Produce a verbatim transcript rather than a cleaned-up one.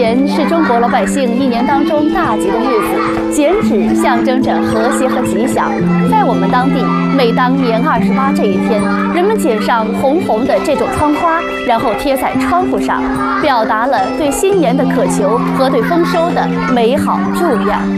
年是中国老百姓一年当中大吉的日子，剪纸象征着和谐和吉祥。在我们当地，每当年二十八这一天，人们剪上红红的这种窗花，然后贴在窗户上，表达了对新年的渴求和对丰收的美好祝愿。